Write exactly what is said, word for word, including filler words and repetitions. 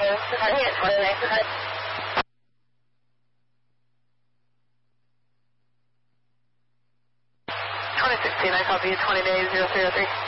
twenty sixteen, I copy you, twenty days, zero three zero three.